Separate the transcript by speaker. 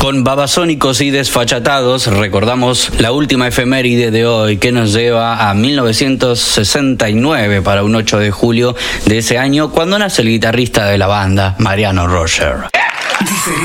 Speaker 1: Con Babasónicos y Desfachatados recordamos la última efeméride de hoy, que nos lleva a 1969 para un 8 de julio de ese año, cuando nace el guitarrista de la banda, Mariano Roger.